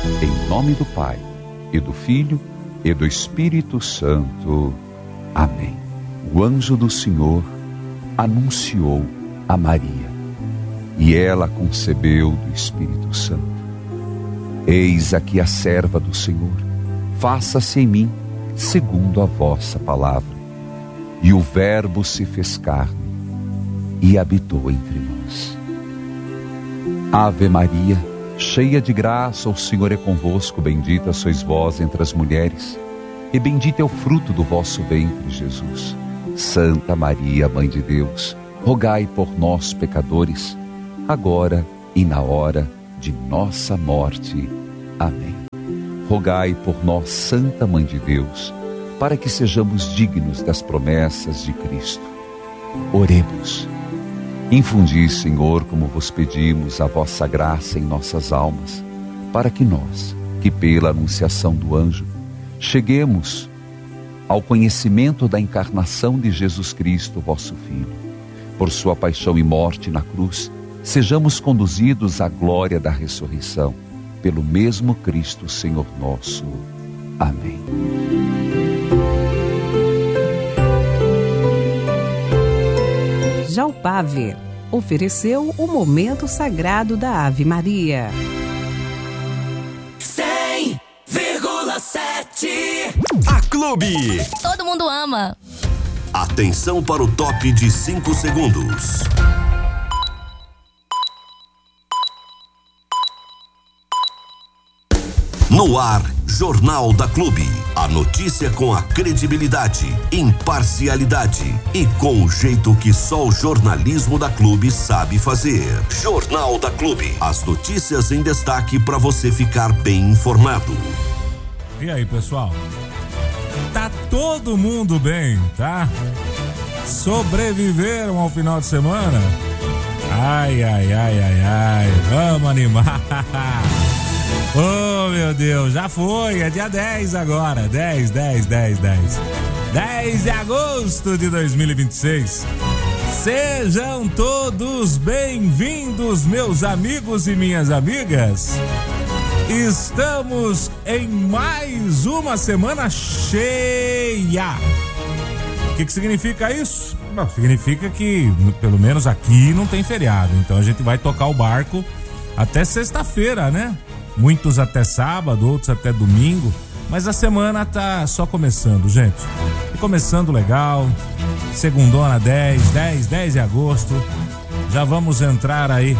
Em nome do Pai, e do Filho, e do Espírito Santo. Amém. O anjo do Senhor anunciou a Maria, e ela concebeu do Espírito Santo. Eis aqui a serva do Senhor, faça-se em mim segundo a vossa palavra. E o Verbo se fez carne e habitou entre nós. Ave Maria, cheia de graça, o Senhor é convosco, bendita sois vós entre as mulheres, e bendito é o fruto do vosso ventre, Jesus. Santa Maria, Mãe de Deus, rogai por nós, pecadores, agora e na hora de nossa morte. Amém. Rogai por nós, Santa Mãe de Deus, para que sejamos dignos das promessas de Cristo. Oremos. Infundi, Senhor, como vos pedimos, a vossa graça em nossas almas, para que nós, que pela anunciação do anjo, cheguemos ao conhecimento da encarnação de Jesus Cristo, vosso Filho. Por sua paixão e morte na cruz, sejamos conduzidos à glória da ressurreição, pelo mesmo Cristo, Senhor nosso. Amém. Jalpave ofereceu o momento sagrado da Ave Maria. 100,7 A Clube. Todo mundo ama. Atenção para o top de 5 segundos. No ar, Jornal da Clube. A notícia com a credibilidade, imparcialidade e com o jeito que só o jornalismo da Clube sabe fazer. Jornal da Clube. As notícias em destaque para você ficar bem informado. E aí, pessoal? Tá todo mundo bem, tá? Sobreviveram ao final de semana? Ai, vamos animar. Oh, meu Deus, já foi, é dia 10 agora, 10 de agosto de 2026. Sejam todos bem-vindos, meus amigos e minhas amigas. Estamos em mais uma semana cheia. O que significa isso? Bom, significa que, pelo menos aqui, não tem feriado. Então a gente vai tocar o barco até sexta-feira, né? Muitos até sábado, outros até domingo. Mas a semana tá só começando, gente. E começando legal. Segundona 10 de agosto. Já vamos entrar aí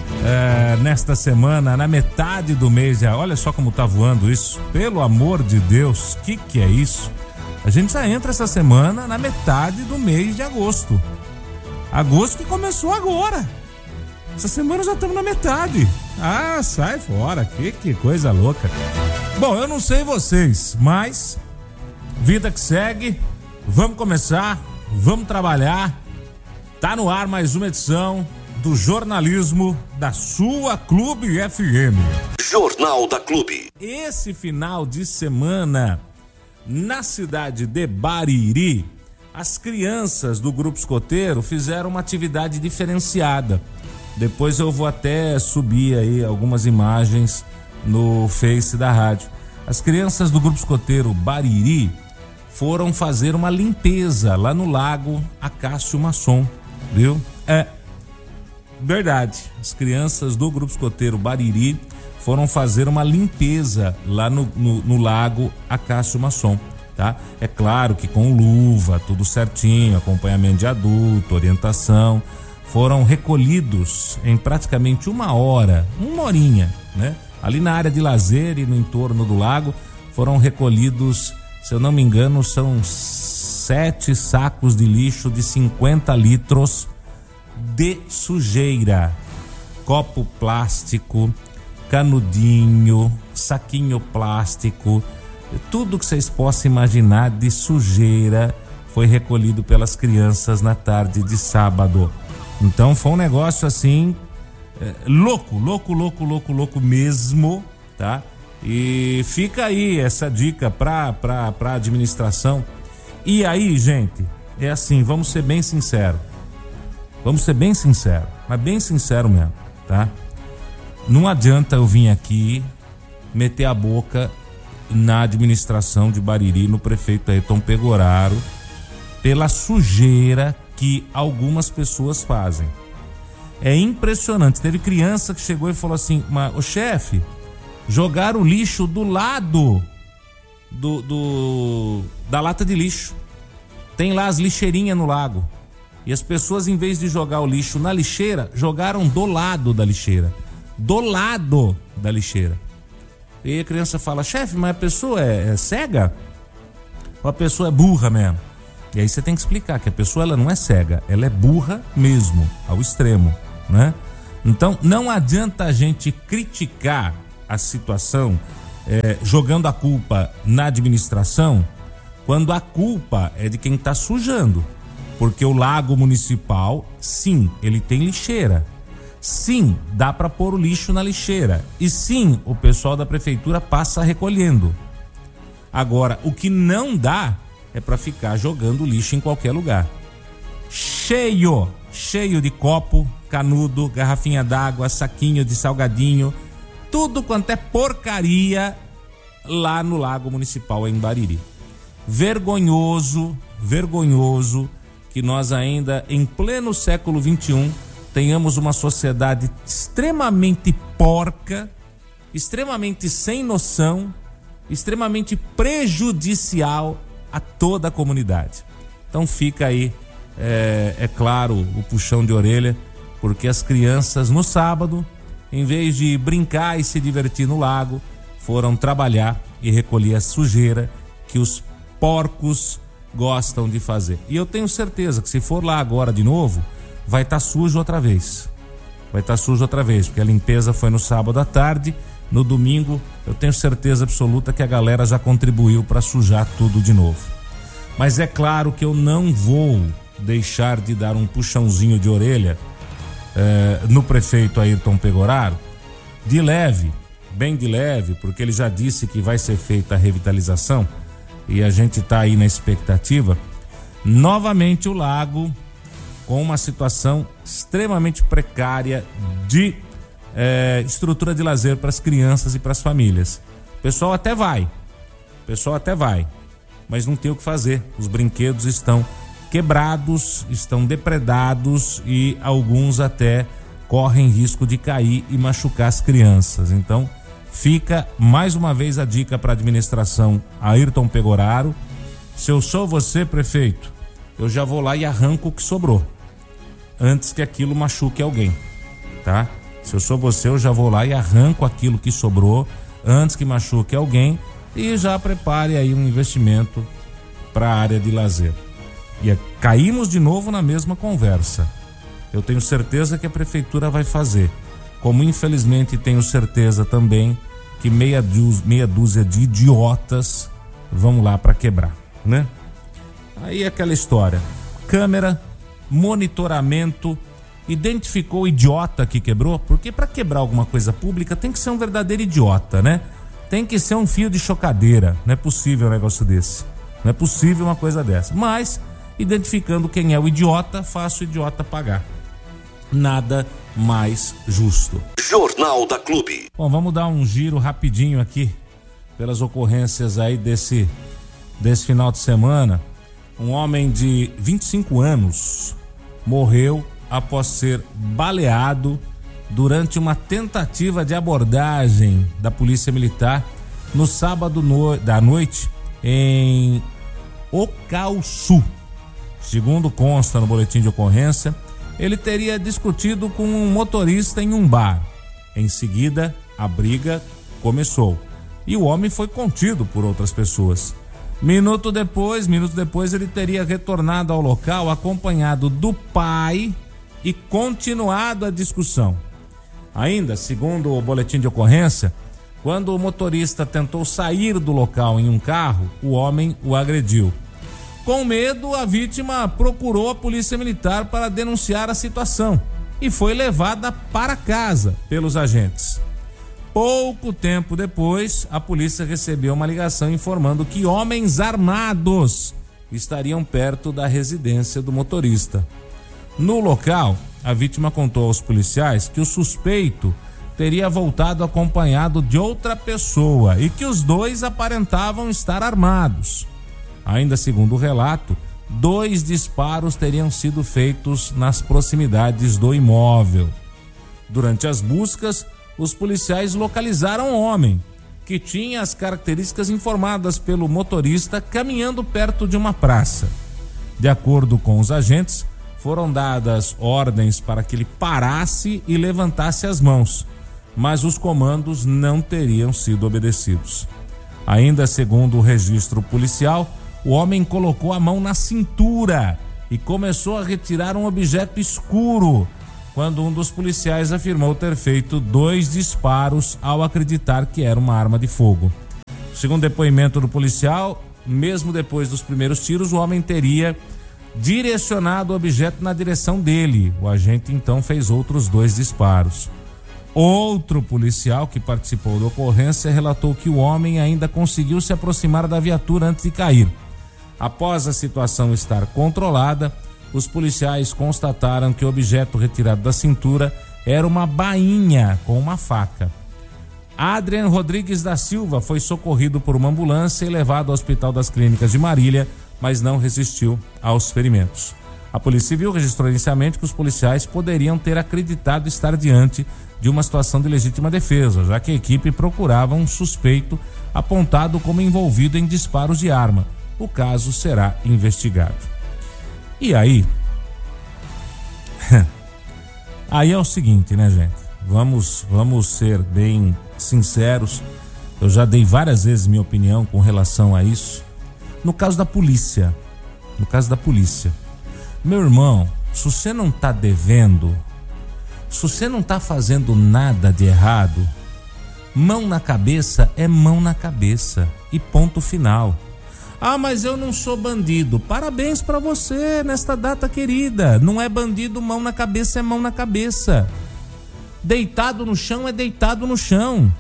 nesta semana, na metade do mês. Olha só como tá voando isso. Pelo amor de Deus, que é isso? A gente já entra essa semana na metade do mês de agosto. Agosto que começou agora. Essa semana já estamos na metade. Ah, sai fora, que coisa louca. Bom, eu não sei vocês, mas vida que segue, vamos começar, vamos trabalhar. Tá no ar mais uma edição do jornalismo da sua Clube FM. Jornal da Clube. Esse final de semana, na cidade de Bariri, as crianças do Grupo Escoteiro fizeram uma atividade diferenciada. Depois eu vou até subir aí algumas imagens no Face da rádio. As crianças do Grupo Escoteiro Bariri foram fazer uma limpeza lá no lago Acácio Masson, viu? É verdade, as crianças do Grupo Escoteiro Bariri foram fazer uma limpeza lá no lago Acácio Masson, tá? É claro que com luva, tudo certinho, acompanhamento de adulto, orientação. Foram recolhidos em praticamente uma horinha, né? Ali na área de lazer e no entorno do lago, foram recolhidos, se eu não me engano, são 7 sacos de lixo de 50 litros de sujeira. Copo plástico, canudinho, saquinho plástico, tudo que vocês possam imaginar de sujeira foi recolhido pelas crianças na tarde de sábado. Então foi um negócio assim, louco mesmo, tá? E fica aí essa dica pra administração. E aí, gente, é assim, vamos ser bem sinceros, mas bem sincero mesmo, tá? Não adianta eu vir aqui meter a boca na administração de Bariri, no prefeito Ayrton Pegoraro, pela sujeira que algumas pessoas fazem. É impressionante. Teve criança que chegou e falou assim: o chefe, jogaram o lixo do lado da lata de lixo. Tem lá as lixeirinhas no lago. E as pessoas, em vez de jogar o lixo na lixeira, jogaram do lado da lixeira. Do lado da lixeira. E aí a criança fala: chefe, mas a pessoa é cega? Ou a pessoa é burra mesmo? E aí você tem que explicar que a pessoa, ela não é cega, ela é burra mesmo, ao extremo, né? Então não adianta a gente criticar a situação jogando a culpa na administração, quando a culpa é de quem está sujando. Porque o lago municipal, sim, ele tem lixeira. Sim, dá para pôr o lixo na lixeira. E sim, o pessoal da prefeitura passa recolhendo. Agora, o que não dá é para ficar jogando lixo em qualquer lugar. Cheio de copo, canudo, garrafinha d'água, saquinho de salgadinho, tudo quanto é porcaria lá no lago municipal em Bariri. Vergonhoso que nós ainda, em pleno século XXI, tenhamos uma sociedade extremamente porca, extremamente sem noção, extremamente prejudicial a toda a comunidade. Então fica aí, é claro, o puxão de orelha, porque as crianças no sábado, em vez de brincar e se divertir no lago, foram trabalhar e recolher a sujeira que os porcos gostam de fazer. E eu tenho certeza que se for lá agora de novo, vai estar sujo outra vez. Porque a limpeza foi no sábado à tarde. No domingo, eu tenho certeza absoluta que a galera já contribuiu para sujar tudo de novo. Mas é claro que eu não vou deixar de dar um puxãozinho de orelha no prefeito Ayrton Pegoraro, de leve, bem de leve, porque ele já disse que vai ser feita a revitalização e a gente está aí na expectativa. Novamente o lago com uma situação extremamente precária de estrutura de lazer para as crianças e para as famílias. O pessoal até vai, mas não tem o que fazer. Os brinquedos estão quebrados, estão depredados e alguns até correm risco de cair e machucar as crianças. Então fica mais uma vez a dica para a administração Ayrton Pegoraro: se eu sou você, prefeito, eu já vou lá e arranco o que sobrou antes que aquilo machuque alguém, tá? Se eu sou você, eu já vou lá e arranco aquilo que sobrou antes que machuque alguém e já prepare aí um investimento para a área de lazer. E caímos de novo na mesma conversa. Eu tenho certeza que a prefeitura vai fazer, como infelizmente tenho certeza também que meia dúzia de idiotas vão lá para quebrar, né? Aí é aquela história: câmera, monitoramento, identificou o idiota que quebrou, porque para quebrar alguma coisa pública tem que ser um verdadeiro idiota, né? Tem que ser um fio de chocadeira. Não é possível um negócio desse, não é possível uma coisa dessa. Mas identificando quem é o idiota, faça o idiota pagar. Nada mais justo. Jornal da Clube. Bom, vamos dar um giro rapidinho aqui pelas ocorrências aí desse final de semana. Um homem de 25 anos morreu após ser baleado durante uma tentativa de abordagem da Polícia Militar no sábado da noite em Ocauçu. Segundo consta no boletim de ocorrência, ele teria discutido com um motorista em um bar. Em seguida, a briga começou e o homem foi contido por outras pessoas. Minutos depois, ele teria retornado ao local acompanhado do pai e continuado a discussão. Ainda, segundo o boletim de ocorrência, quando o motorista tentou sair do local em um carro, o homem o agrediu. Com medo, a vítima procurou a Polícia Militar para denunciar a situação e foi levada para casa pelos agentes. Pouco tempo depois, a polícia recebeu uma ligação informando que homens armados estariam perto da residência do motorista. No local, a vítima contou aos policiais que o suspeito teria voltado acompanhado de outra pessoa e que os dois aparentavam estar armados. Ainda segundo o relato, 2 disparos teriam sido feitos nas proximidades do imóvel. Durante as buscas, os policiais localizaram o homem, que tinha as características informadas pelo motorista caminhando perto de uma praça. De acordo com os agentes, foram dadas ordens para que ele parasse e levantasse as mãos, mas os comandos não teriam sido obedecidos. Ainda segundo o registro policial, o homem colocou a mão na cintura e começou a retirar um objeto escuro, quando um dos policiais afirmou ter feito 2 disparos ao acreditar que era uma arma de fogo. Segundo o depoimento do policial, mesmo depois dos primeiros tiros, o homem teria direcionado o objeto na direção dele. O agente então fez outros 2 disparos. Outro policial que participou da ocorrência relatou que o homem ainda conseguiu se aproximar da viatura antes de cair. Após a situação estar controlada, os policiais constataram que o objeto retirado da cintura era uma bainha com uma faca. Adrian Rodrigues da Silva foi socorrido por uma ambulância e levado ao Hospital das Clínicas de Marília, mas não resistiu aos ferimentos. A Polícia Civil registrou inicialmente que os policiais poderiam ter acreditado estar diante de uma situação de legítima defesa, já que a equipe procurava um suspeito apontado como envolvido em disparos de arma. O caso será investigado. E aí? Aí é o seguinte, né, gente? Vamos ser bem sinceros. Eu já dei várias vezes minha opinião com relação a isso. No caso da polícia, meu irmão, se você não tá devendo, se você não tá fazendo nada de errado, mão na cabeça é mão na cabeça e ponto final. Ah, mas eu não sou bandido. Parabéns pra você nesta data querida. Não é bandido, mão na cabeça é mão na cabeça. Deitado no chão é deitado no chão.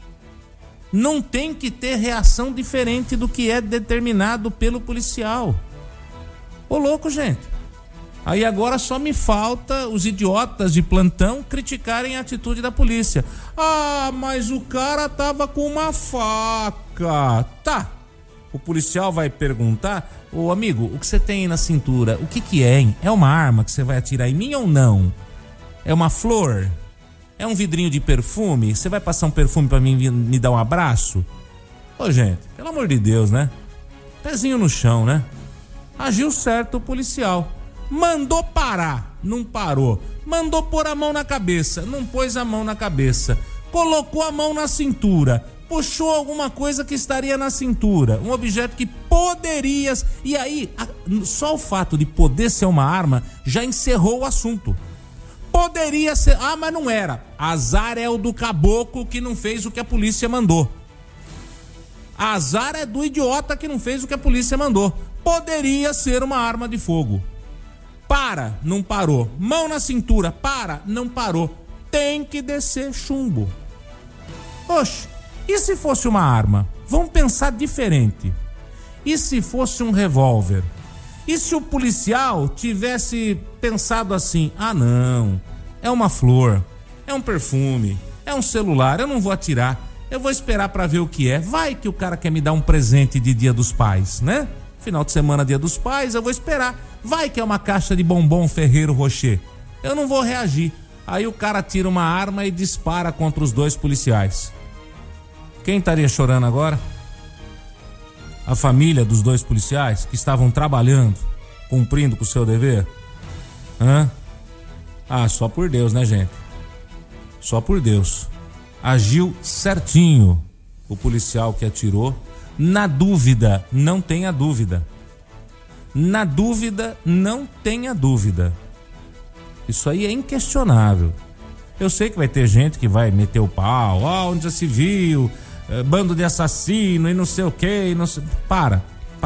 Não tem que ter reação diferente do que é determinado pelo policial. Ô louco, gente. Aí agora só me falta os idiotas de plantão criticarem a atitude da polícia. Ah, mas o cara tava com uma faca. Tá. O policial vai perguntar: ô amigo, o que você tem aí na cintura? O que é, hein? É uma arma que você vai atirar em mim ou não? É uma flor? É um vidrinho de perfume? Você vai passar um perfume pra mim me dar um abraço? Ô gente, pelo amor de Deus, né? Pezinho no chão, né? Agiu certo o policial. Mandou parar, não parou. Mandou pôr a mão na cabeça, não pôs a mão na cabeça. Colocou a mão na cintura, puxou alguma coisa que estaria na cintura, um objeto que poderia... E aí, só o fato de poder ser uma arma já encerrou o assunto. Poderia ser... Ah, mas não era. Azar é o do caboclo que não fez o que a polícia mandou. Azar é do idiota que não fez o que a polícia mandou. Poderia ser uma arma de fogo. Para, não parou. Mão na cintura, para, não parou. Tem que descer chumbo. Oxe, e se fosse uma arma? Vamos pensar diferente. E se fosse um revólver? E se o policial tivesse pensado assim: ah não, é uma flor, é um perfume, é um celular, eu não vou atirar, eu vou esperar pra ver o que é. Vai que o cara quer me dar um presente de Dia dos Pais, né? Final de semana, Dia dos Pais, eu vou esperar. Vai que é uma caixa de bombom Ferreiro Rocher, eu não vou reagir. Aí o cara tira uma arma e dispara contra os 2 policiais. Quem estaria chorando agora? A família dos 2 policiais que estavam trabalhando, cumprindo com o seu dever? Hã? Ah, só por Deus, né, gente? Só por Deus. Agiu certinho o policial que atirou. Na dúvida, não tenha dúvida. Na dúvida, não tenha dúvida. Isso aí é inquestionável. Eu sei que vai ter gente que vai meter o pau. Onde já se viu? Bando de assassino e não sei o que. Para.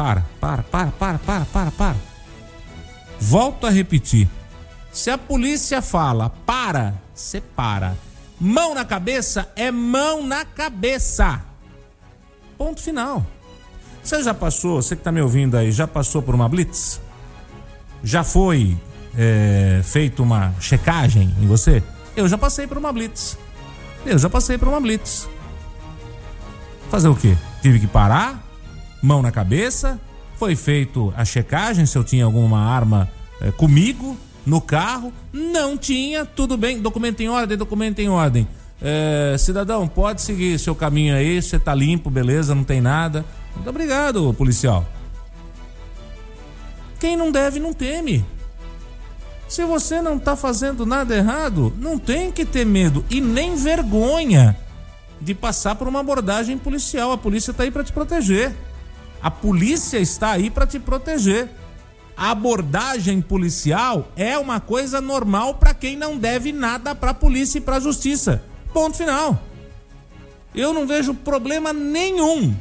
Volto a repetir. Se a polícia fala para, você para. Mão na cabeça é mão na cabeça. Ponto final. Você já passou, você que tá me ouvindo aí, já passou por uma blitz? Já foi feito uma checagem em você? Eu já passei por uma blitz. Eu já passei por uma blitz. Fazer o quê? Tive que parar, mão na cabeça, foi feito a checagem se eu tinha alguma arma comigo, no carro, não tinha, tudo bem, documento em ordem. Cidadão, pode seguir seu caminho aí, você tá limpo, beleza, não tem nada. Muito obrigado, policial. Quem não deve, não teme. Se você não tá fazendo nada errado, não tem que ter medo e nem vergonha de passar por uma abordagem policial. A polícia tá aí para te proteger. A polícia está aí para te proteger. A abordagem policial é uma coisa normal para quem não deve nada para a polícia e para a justiça. Ponto final. Eu não vejo problema nenhum